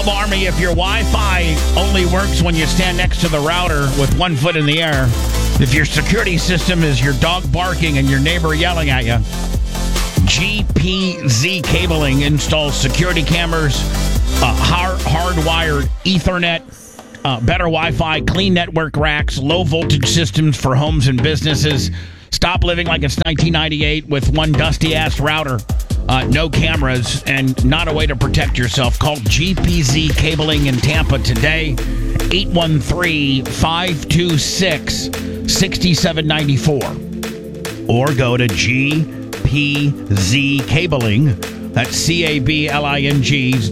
alarm me if your Wi-Fi only works when you stand next to the router with 1 foot in the air. If your security system is your dog barking and your neighbor yelling at you. GPZ Cabling installs security cameras, hardwired Ethernet, better Wi-Fi, clean network racks, low voltage systems for homes and businesses. Stop living like it's 1998 with one dusty-ass router, no cameras, and not a way to protect yourself. Call GPZ Cabling in Tampa today, 813-526-6794. Or go to GPZ Cabling, that's CABLING's,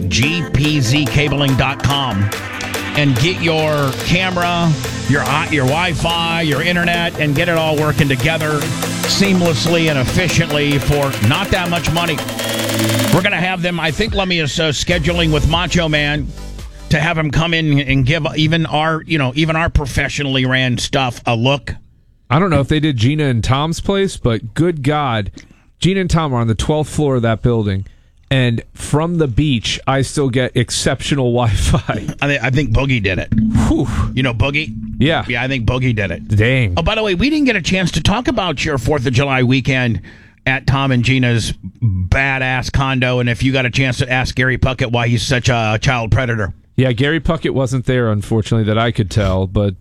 GPZCabling.com. And get your camera, your Wi-Fi, your internet, and get it all working together seamlessly and efficiently for not that much money. We're going to have them, I think Lemmy is scheduling with Macho Man to have him come in and give even our professionally ran stuff a look. I don't know if they did Gina and Tom's place, but good God, Gina and Tom are on the 12th floor of that building. And from the beach, I still get exceptional Wi-Fi. I think Boogie did it. Whew. You know Boogie? Yeah. Yeah, I think Boogie did it. Dang. Oh, by the way, we didn't get a chance to talk about your 4th of July weekend at Tom and Gina's badass condo. And if you got a chance to ask Gary Puckett why he's such a child predator. Yeah, Gary Puckett wasn't there, unfortunately, that I could tell. But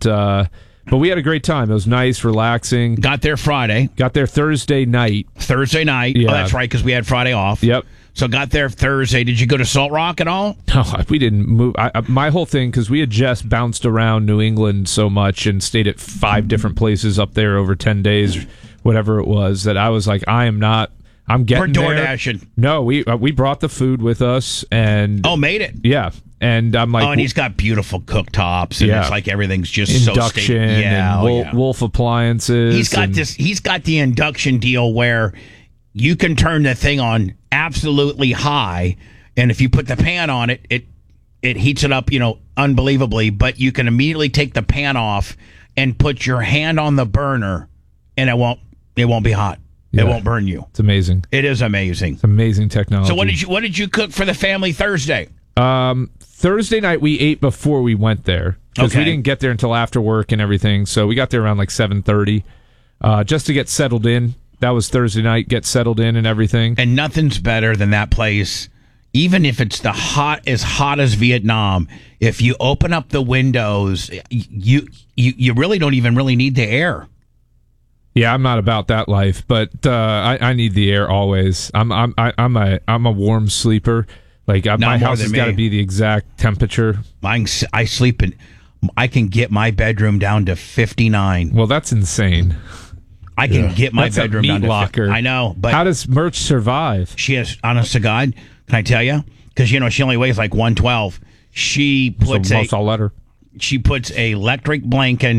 we had a great time. It was nice, relaxing. Got there Friday. Got there Thursday night. Yeah. Oh, that's right, because we had Friday off. Yep. So got there Thursday. Did you go to Salt Rock at all? No, we didn't move. My whole thing, because we had just bounced around New England so much and stayed at 5 different places up there over 10 days, whatever it was, that I was like, I'm getting there. We're DoorDashing. No, we brought the food with us. And made it. Yeah. And I'm like... Oh, and he's got beautiful cooktops, and it's like everything's just induction and Wolf appliances. He's got the induction deal where you can turn the thing on absolutely high, and if you put the pan on it, it heats it up, unbelievably, but you can immediately take the pan off and put your hand on the burner, and it won't be hot. Yeah. It won't burn you. It's amazing. It is amazing. It's amazing technology. So what did you cook for the family Thursday? Thursday night we ate before we went there, because we didn't get there until after work and everything, so we got there around like 7:30 just to get settled in. That was Thursday night, get settled in and everything. And nothing's better than that place, even if it's as hot as Vietnam. If you open up the windows, you really don't even really need the air. Yeah, I'm not about that life, but I need the air always. I'm a warm sleeper. Like my house has got to be the exact temperature. I can get my bedroom down to 59. Well, that's insane. I can get my bedroom down to 59. I know, but how does Merch survive? She has, honest to God, can I tell you? Because she only weighs like 112. She puts a electric blanket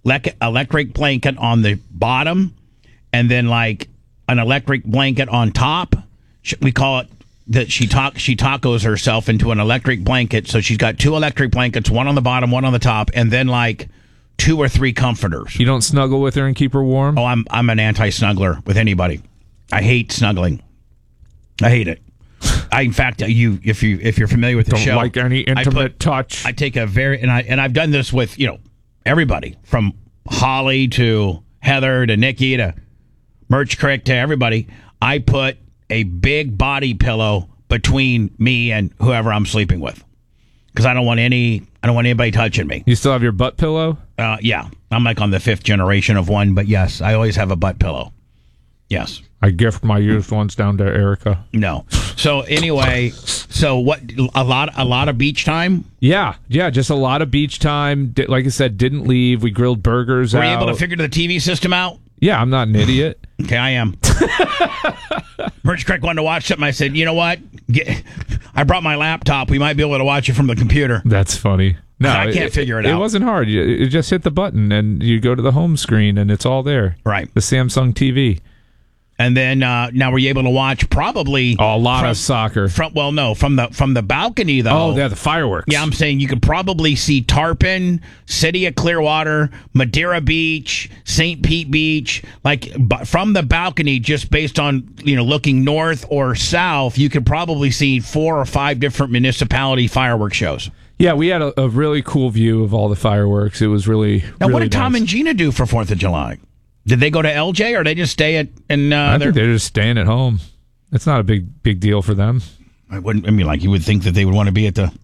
on the bottom, and then like an electric blanket on top. We call it that she tacos herself into an electric blanket. So she's got 2 electric blankets, one on the bottom, one on the top, and then like 2 or 3 comforters. You don't snuggle with her and keep her warm? Oh, I'm an anti-snuggler with anybody. I hate snuggling. I hate it. In fact, if you're familiar with the show, don't like any intimate touch. I take a and I've done this with everybody from Holly to Heather to Nikki to Merch Crick to everybody. I put a big body pillow between me and whoever I'm sleeping with, because I don't want anybody touching me. You still have your butt pillow? Yeah. I'm like on the 5th generation of one, but yes, I always have a butt pillow. Yes. I gift my used ones down to Erica. No. So anyway, what? A lot of beach time? Yeah, just a lot of beach time. Like I said, didn't leave. We grilled burgers. Were you able to figure the TV system out? Yeah, I'm not an idiot. Okay, I am. Merch Crick wanted to watch something. I said, you know what? I brought my laptop. We might be able to watch it from the computer. That's funny. No, I can't figure it out. It wasn't hard. You just hit the button and you go to the home screen and it's all there. Right. The Samsung TV. And then now were you able to watch probably a lot of soccer? From the balcony though. Oh, yeah, the fireworks. Yeah, I'm saying you could probably see Tarpon, City of Clearwater, Madeira Beach, St. Pete Beach, like from the balcony. Just based on looking north or south, you could probably see 4 or 5 different municipality fireworks shows. Yeah, we had a really cool view of all the fireworks. It was really now. Really what did Tom and Gina do for 4th of July? Did they go to LJ or they just stay at? I think they're just staying at home. It's not a big deal for them. You would think that they would want to be at the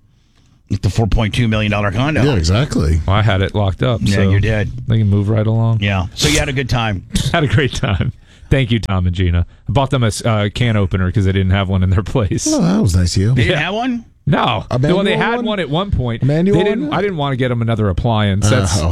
$4.2 million condo. Yeah, exactly. Well, I had it locked up. Yeah, so you did. They can move right along. Yeah. So you had a good time. Had a great time. Thank you, Tom and Gina. I bought them a can opener because they didn't have one in their place. Oh, that was nice of you. They didn't have one? No. Well, they had one at one point. I didn't want to get them another appliance.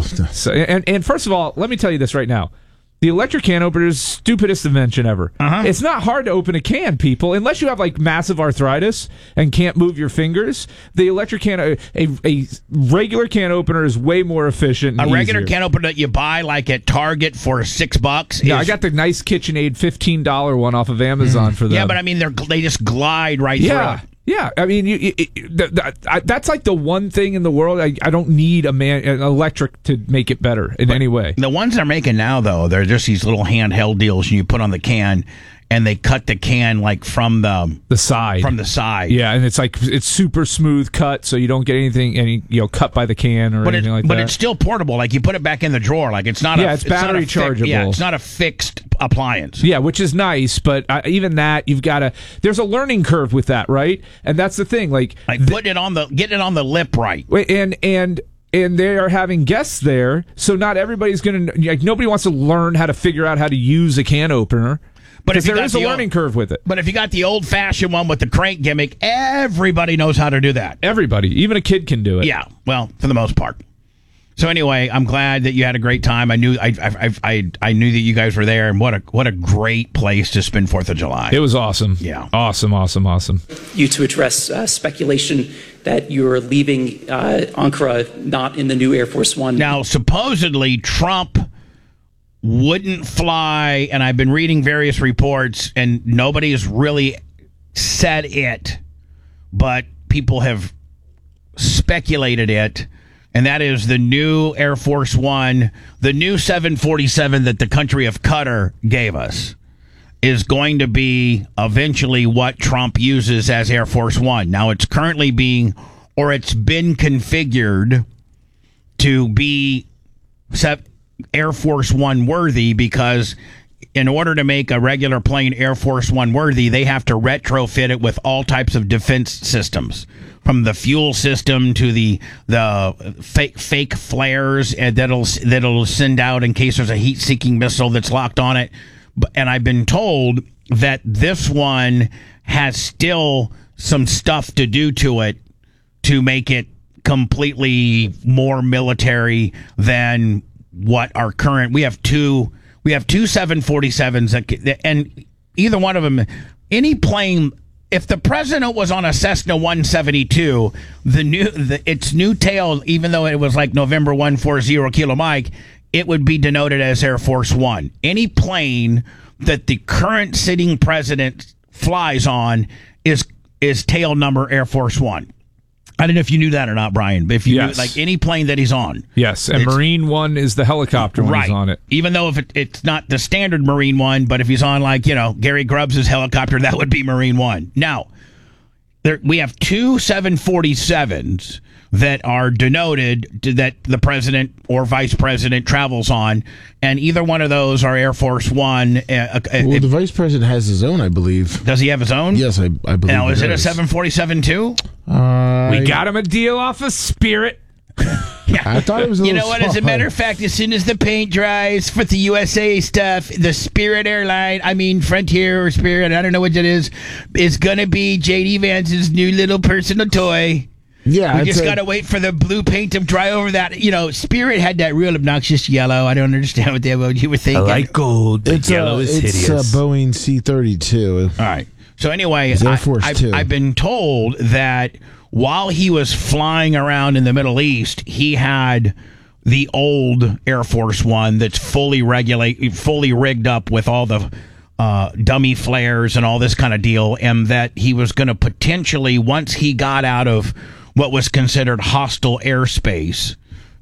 And first of all, let me tell you this right now. The electric can opener is the stupidest invention ever. It's not hard to open a can, people, unless you have like massive arthritis and can't move your fingers. The electric can, a regular can opener is way more efficient. And regular can opener that you buy like at Target for $6. Yeah, I got the nice KitchenAid $15 one off of Amazon for them. Yeah, but I mean they just glide right through it. Yeah, I mean, that's like the one thing in the world I don't need an electric to make it better in any way. The ones they're making now, though, they're just these little handheld deals, and you put on the can, and they cut the can like from the side. From the side. Yeah, and it's super smooth cut, so you don't get any cut by the can or anything like that. But it's still portable. Like you put it back in the drawer. Like it's not. It's battery chargeable. It's not a fixed appliance. Yeah, which is nice, but even that there's a learning curve with that, right? And that's the thing. Like getting it on the lip right. And they are having guests there, so not everybody's going to. Nobody wants to learn how to figure out how to use a can opener. But if there is a learning curve with it. But if you got the old-fashioned one with the crank gimmick, everybody knows how to do that. Everybody, even a kid can do it. Yeah, well, for the most part. So anyway, I'm glad that you had a great time. I knew I knew that you guys were there, and what a great place to spend 4th of July. It was awesome. Yeah, awesome. You to address speculation that you're leaving Ankara not in the new Air Force One. Now, supposedly Trump wouldn't fly, and I've been reading various reports, and nobody has really said it, but people have speculated it, and that is the new Air Force One, the new 747 that the country of Qatar gave us, is going to be eventually what Trump uses as Air Force One. Now, it's currently it's been configured to be Air Force One worthy, because in order to make a regular plane Air Force One worthy, they have to retrofit it with all types of defense systems, from the fuel system to the fake flares that'll send out in case there's a heat-seeking missile that's locked on it. And I've been told that this one has still some stuff to do to it to make it completely more military than what our current. We have two 747s and either one of them, any plane. If the president was on a Cessna 172, its new tail, even though it was like November 140 Kilo Mike, it would be denoted as Air Force One. Any plane that the current sitting president flies on is tail number Air Force One. I don't know if you knew that or not, Brian, but if you knew, like any plane that he's on. Yes, and Marine One is the helicopter when he's on it. Even though if it's not the standard Marine One, but if he's on Gary Grubbs' helicopter, that would be Marine One. Now, we have two 747s that are denoted that the president or vice president travels on, and either one of those are Air Force One. The vice president has his own, I believe. Does he have his own? Yes, I believe. Now, is it a 747 too? We got him a deal off of Spirit. Yeah. I thought it was a little what? As a matter of fact, as soon as the paint dries for the USA stuff, the Spirit airline, Frontier or Spirit, I don't know what it is going to be J.D. Vance's new little personal toy. Yeah, we just got to wait for the blue paint to dry over that. Spirit had that real obnoxious yellow. I don't understand what you were thinking. I like gold. Yellow is hideous. It's a Boeing C-32. All right. So anyway, Air Force Two. I've been told that while he was flying around in the Middle East, he had the old Air Force One that's fully rigged up with all the dummy flares and all this kind of deal, and that he was going to potentially, once he got out of what was considered hostile airspace,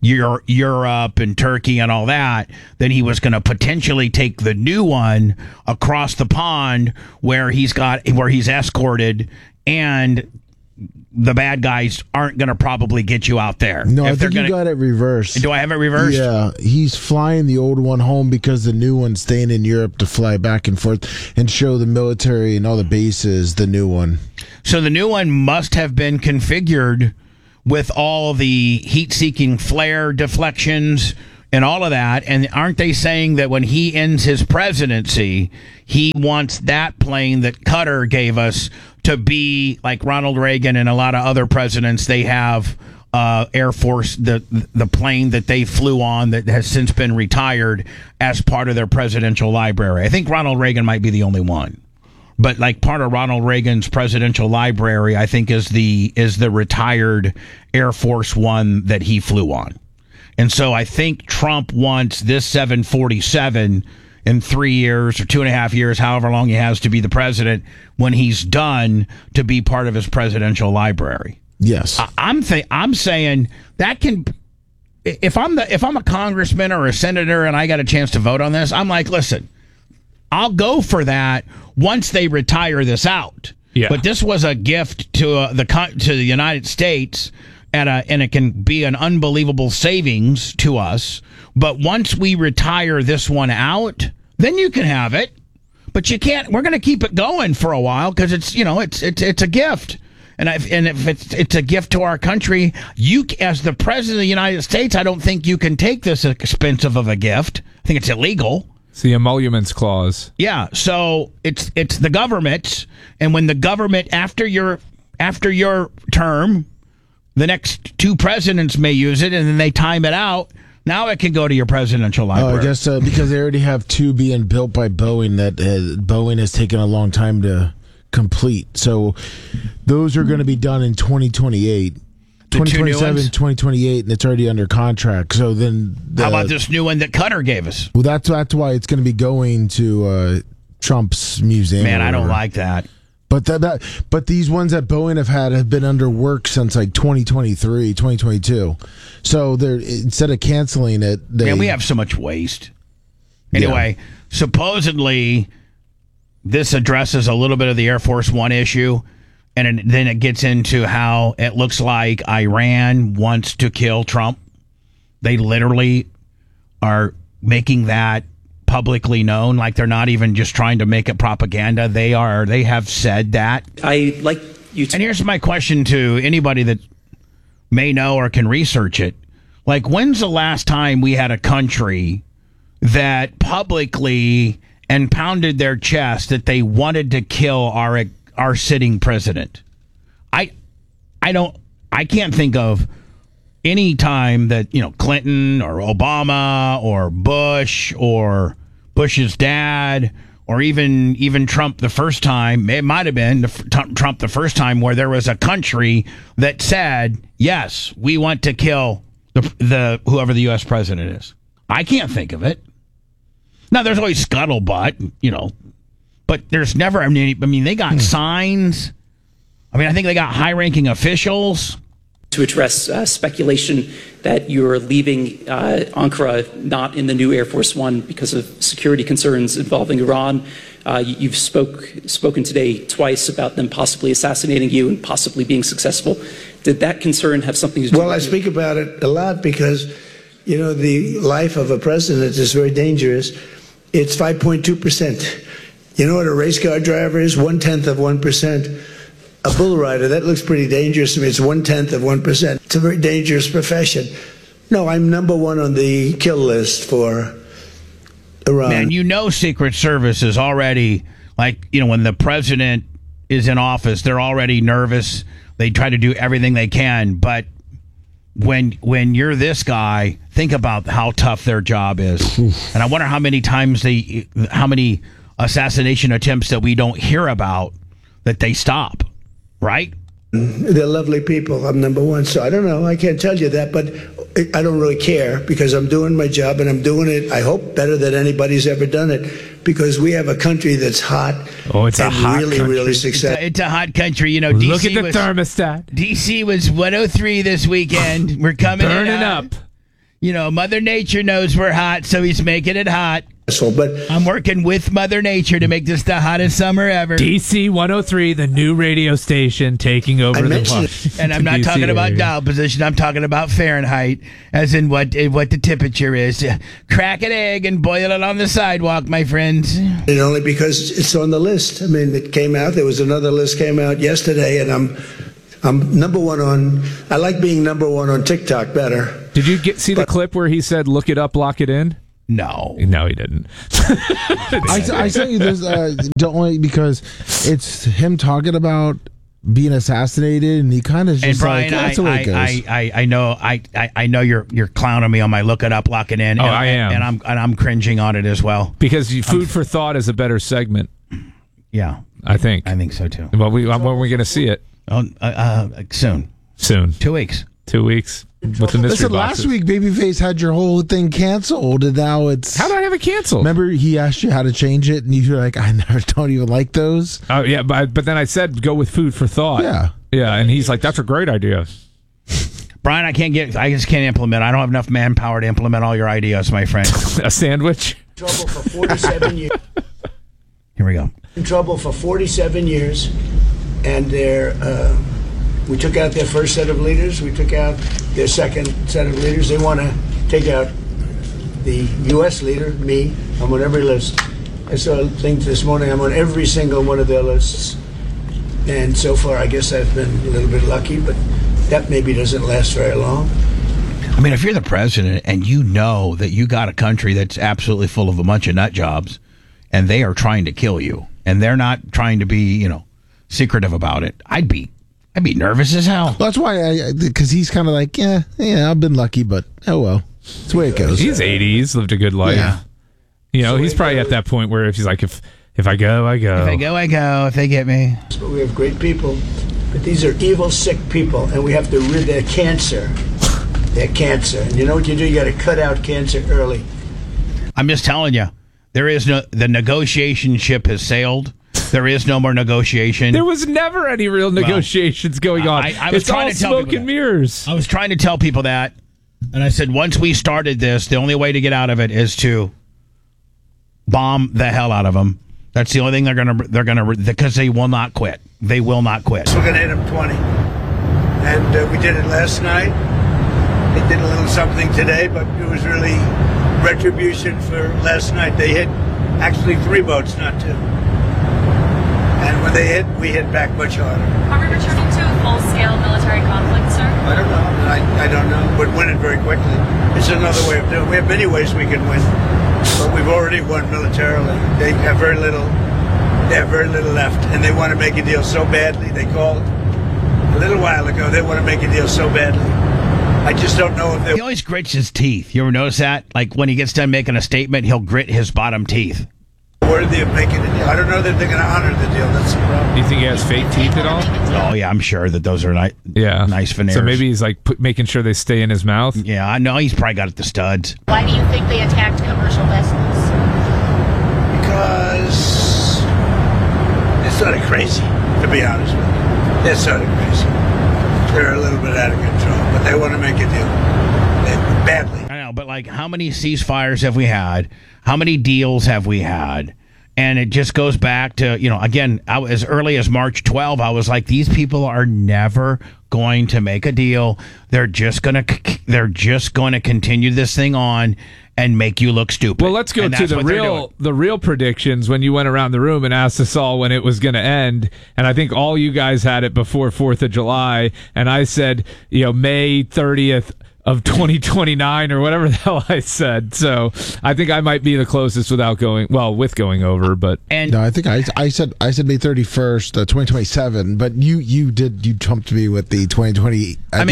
Europe and Turkey and all that, then he was going to potentially take the new one across the pond where he's escorted, and the bad guys aren't going to probably get you out there. No, I think you got it reversed. Do I have it reversed? Yeah, he's flying the old one home because the new one's staying in Europe to fly back and forth and show the military and all the bases the new one. So the new one must have been configured with all the heat-seeking flare deflections and all of that. And aren't they saying that when he ends his presidency, he wants that plane that Qatar gave us to be like Ronald Reagan and a lot of other presidents? They have Air Force, the plane that they flew on that has since been retired, as part of their presidential library. I think Ronald Reagan might be the only one. But like part of Ronald Reagan's presidential library, I think is the retired Air Force One that he flew on. And so I think Trump wants this 747 in 3 years or 2.5 years, however long he has to be the president, when he's done, to be part of his presidential library. Yes. I'm saying that can, if I'm a congressman or a senator and I got a chance to vote on this, I'm like, listen, I'll go for that once they retire this out. Yeah. But this was a gift to the United States, and it can be an unbelievable savings to us. But once we retire this one out, then you can have it. But you can't. We're going to keep it going for a while because it's a gift. And if it's a gift to our country, you, as the president of the United States, I don't think you can take this expensive of a gift. I think it's illegal. It's the emoluments clause. Yeah, so it's the government's, and when the government, after your term, the next two presidents may use it, and then they time it out. Now it can go to your presidential library. Oh, I guess because they already have two being built by Boeing that Boeing has taken a long time to complete. So those are going to be done in 2028. 2027, 2028, and it's already under contract. So then, how about this new one that Qatar gave us? Well, that's why it's going to be going to Trump's museum. Man, I don't like that. But these ones that Boeing have been under work since like 2023, 2022. So they're, instead of canceling it, man, we have so much waste. Anyway, supposedly this addresses a little bit of the Air Force One issue. And then it gets into how it looks like Iran wants to kill Trump. They literally are making that publicly known, like they're not even just trying to make it propaganda. They have said that. I like you to. And here's my question to anybody that may know or can research it. Like, when's the last time we had a country that publicly and pounded their chest that they wanted to kill our sitting president? I can't think of any time that, Clinton or Obama or Bush or Bush's dad or even Trump the first time, it might have been Trump the first time, where there was a country that said, yes, we want to kill the whoever the U.S. president is. I can't think of it. Now, there's always scuttlebutt, but there's never, they got signs. I think they got high-ranking officials. To address speculation that you're leaving Ankara not in the new Air Force One because of security concerns involving Iran. You've spoken today twice about them possibly assassinating you and possibly being successful. Did that concern have something to do with it? Well, I speak about it a lot because, the life of a president is very dangerous. It's 5.2%. You know what a race car driver is? 0.1%. A bull rider, that looks pretty dangerous to me. It's 0.1%. It's a very dangerous profession. No, I'm number one on the kill list for Iran. Man, Secret Service is already, when the president is in office, they're already nervous. They try to do everything they can. But when you're this guy, think about how tough their job is. And I wonder how many assassination attempts that we don't hear about that they stop. Right? They're lovely people. I'm number one. So I don't know. I can't tell you that, but I don't really care because I'm doing my job and I'm doing it, I hope, better than anybody's ever done it because we have a country that's hot. Oh, it's a hot really, country. Really successful. It's a hot country. You know, DC Look at the thermostat. DC was 103 this weekend. We're coming burning up. You know, Mother Nature knows we're hot, so he's making it hot. But I'm working with Mother Nature to make this the hottest summer ever. DC 103, the new radio station taking over the Washington, and I'm not DC talking about area. dial position. I'm talking about Fahrenheit, as in what the temperature is. Crack an egg and boil it on the sidewalk, my friends. And only because it's on the list. I mean, it came out. There was another list came out yesterday, and I'm number one on. I like being number one on TikTok better. Did you see the clip where he said, "Look it up, lock it in"? No, he didn't. I sent you this only because it's him talking about being assassinated, and he kind of just and Brian, like, that's the way it goes. I know you're clowning me on my look it up, lock it in. Oh, I am, and I'm cringing on it as well because food for thought is a better segment. Yeah, I think so too. Well, when are we going to see it? Soon. 2 weeks. 2 weeks. With the mystery Listen, boxes. last week Babyface had your whole thing canceled, and now it's. How did I have it canceled? Remember, he asked you how to change it, and you were like, "I don't even like those." Oh yeah, but then I said go with food for thought. Yeah, and he's like, "That's a great idea." Brian, I just can't implement. I don't have enough manpower to implement all your ideas, my friend. A sandwich. Trouble for 47 years. Here we go. In trouble for 47 years, and we took out their first set of leaders. We took out their second set of leaders. They want to take out the U.S. leader, me. I'm on every list. I saw a thing this morning. I'm on every single one of their lists. And so far, I guess I've been a little bit lucky, but that maybe doesn't last very long. I mean, if you're the president and you know that you got a country that's absolutely full of a bunch of nut jobs, and they are trying to kill you, and they're not trying to be, secretive about it, I'd be nervous as hell. Well, that's why because he's kind of like, yeah, I've been lucky, but oh well, that's the way it goes. He's 80. He's lived a good life. Yeah. He's probably at that point where if he's like, if I go, I go. If I go, I go. If they get me. But we have great people, but these are evil, sick people, and we have to rid their cancer. Their cancer. And you know what you do? You got to cut out cancer early. I'm just telling you, the negotiation ship has sailed. There is no more negotiation. There was never any real negotiations going on. I was it's trying all to tell smoke people and that. mirrors. I was trying to tell people that, and I said once we started this, the only way to get out of it is to bomb the hell out of them. That's the only thing they're gonna because they will not quit. They will not quit. We're going to hit them 20. And we did it last night. They did a little something today, but it was really retribution for last night. They hit actually 3 boats, not 2. And when they hit, we hit back much harder. Are we returning to a full-scale military conflict, sir? I don't know. I don't know. We'd win it very quickly. It's another way of doing it. We have many ways we can win. But we've already won militarily. They have very little left. And they want to make a deal so badly. They called a little while ago. They want to make a deal so badly. I just don't know if they... He always grits his teeth. You ever notice that? Like when he gets done making a statement, he'll grit his bottom teeth. worthy of making a deal. I don't know that they're going to honor the deal. That's the problem. Do you think he has fake teeth at all? Oh, yeah, I'm sure that those are nice veneers. So maybe he's like making sure they stay in his mouth? Yeah, I know. He's probably got the studs. Why do you think they attacked commercial vessels? Because they're sort of crazy, to be honest with you. They're sort of crazy. They're a little bit out of control, but they want to make a deal. Badly. I know, but like, how many ceasefires have we had? How many deals have we had? And it just goes back to, again, as early as March 12, I was like, these people are never going to make a deal. They're just going to continue this thing on and make you look stupid. Well, let's go to the real predictions when you went around the room and asked us all when it was going to end. And I think all you guys had it before 4th of July. And I said, May 30th. Of 2029 or whatever the hell I said. So I think I might be the closest with going over, but no, I think I said May 31st, 2027, but you trumped me with the 2020.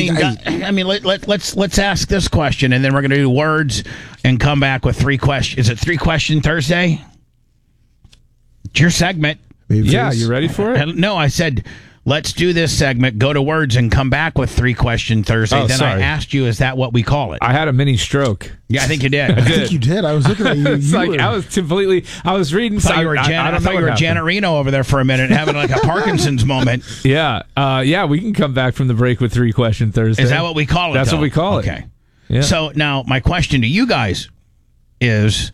Let's ask this question, and then we're going to do words and come back with 3 questions. Is it 3 Question Thursday? It's your segment. Yeah, you ready for it? No, I said let's do this segment, go to words, and come back with 3-question Thursday. Oh, then sorry. I asked you, is that what we call it? I had a mini stroke. Yeah, I think you did. I think you did. I was looking at you. It's like I was reading. I thought you were Janet Reno over there for a minute, having like a Parkinson's moment. Yeah, we can come back from the break with 3-question Thursday. Is that what we call it? That's what we call it. Okay. Yeah. So now my question to you guys is,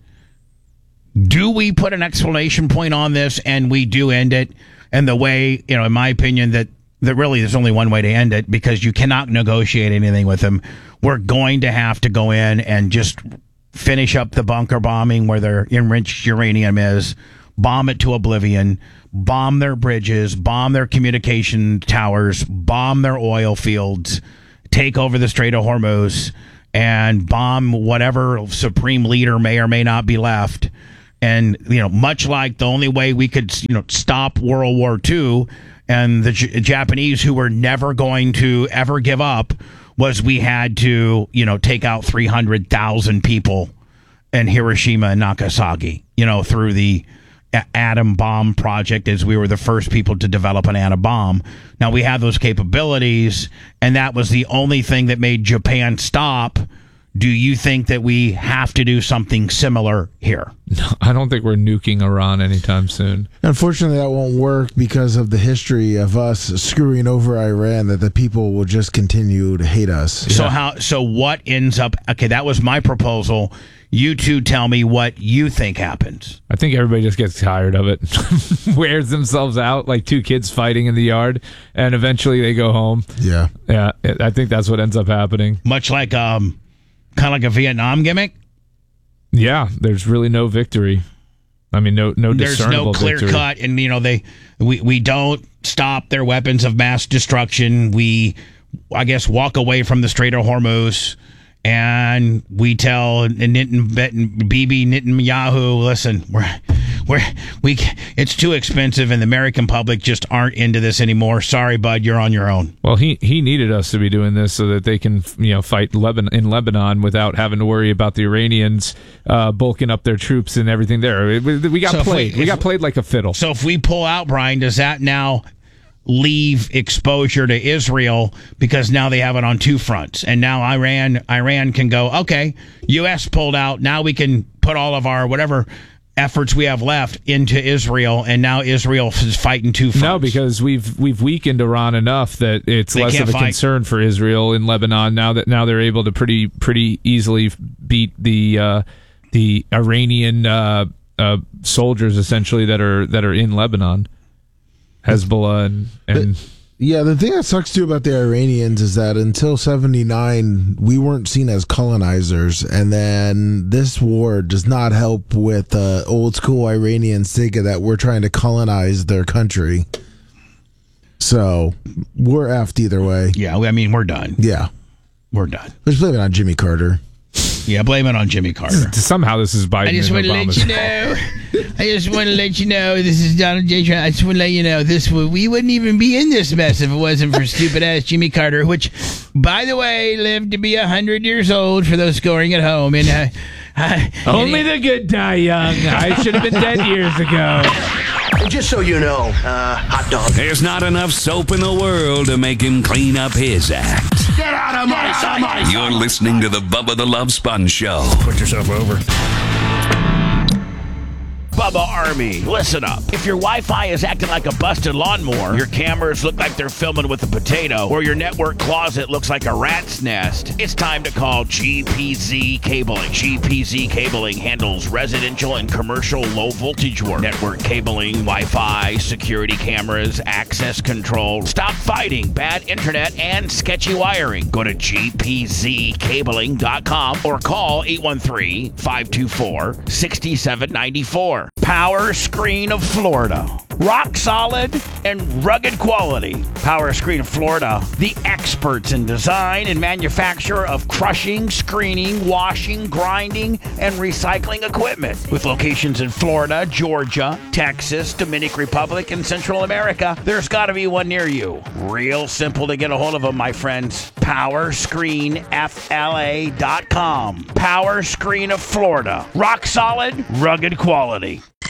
do we put an exclamation point on this and we do end it? And the way, in my opinion, that really there's only one way to end it, because you cannot negotiate anything with them. We're going to have to go in and just finish up the bunker bombing where their enriched uranium is, bomb it to oblivion, bomb their bridges, bomb their communication towers, bomb their oil fields, take over the Strait of Hormuz, and bomb whatever supreme leader may or may not be left. And, much like the only way we could, stop World War II and the Japanese, who were never going to ever give up, was we had to, take out 300,000 people in Hiroshima and Nagasaki, through the atom bomb project, as we were the first people to develop an atom bomb. Now we have those capabilities, and that was the only thing that made Japan stop. Do you think that we have to do something similar here? No, I don't think we're nuking Iran anytime soon. Unfortunately, that won't work because of the history of us screwing over Iran, that the people will just continue to hate us. So what ends up... Okay, that was my proposal. You two tell me what you think happens. I think everybody just gets tired of it, wears themselves out like two kids fighting in the yard, and eventually they go home. Yeah. Yeah, I think that's what ends up happening. Much like... kind of like a Vietnam gimmick? Yeah, there's really no victory. I mean, no there's no clear victory. cut, and we don't stop their weapons of mass destruction. We, I guess, walk away from the Strait of Hormuz, and we tell Bibi Netanyahu, listen, it's too expensive, and the American public just aren't into this anymore. Sorry, bud, you're on your own. Well, he needed us to be doing this so that they can fight in Lebanon without having to worry about the Iranians bulking up their troops and everything there. We got played. We got played like a fiddle. So if we pull out, Brian, does that now leave exposure to Israel, because now they have it on two fronts, and now Iran can go, okay, U.S. pulled out, now we can put all of our whatever efforts we have left into Israel, and now Israel is fighting two fronts. No, because we've weakened Iran enough that it's less of a concern for Israel in Lebanon now they're able to pretty easily beat the Iranian soldiers essentially that are in Lebanon. Hezbollah and yeah, the thing that sucks too about the Iranians is that until 1979 we weren't seen as colonizers, and then this war does not help with old school Iranians thinking that we're trying to colonize their country. So we're effed either way. Yeah, I mean, we're done. Yeah, we're done. Let's blame it on Jimmy Carter. Yeah, blame it on Jimmy Carter. Somehow this is Biden. I just want to let you know. This is Donald J. Trump. I just want to let you know we wouldn't even be in this mess if it wasn't for stupid ass Jimmy Carter, which, by the way, lived to be 100 years old. For those scoring at home, and only the good die young. I should have been dead years ago. Just so you know, hot dog. There's not enough soap in the world to make him clean up his act. Get out of my sight! You're listening to the Bubba the Love Sponge Show. Put yourself over. Bubba Army, listen up. If your Wi-Fi is acting like a busted lawnmower, your cameras look like they're filming with a potato, or your network closet looks like a rat's nest, it's time to call GPZ Cabling. GPZ Cabling handles residential and commercial low-voltage work, network cabling, Wi-Fi, security cameras, access control. Stop fighting bad internet and sketchy wiring. Go to gpzcabling.com or call 813-524-6794. Power Screen of Florida. Rock solid and rugged quality. Power Screen of Florida, the experts in design and manufacture of crushing, screening, washing, grinding, and recycling equipment. With locations in Florida, Georgia, Texas, Dominican Republic, and Central America, there's got to be one near you. Real simple to get a hold of them, my friends. PowerscreenFLA.com. Power Screen of Florida. Rock solid, rugged quality.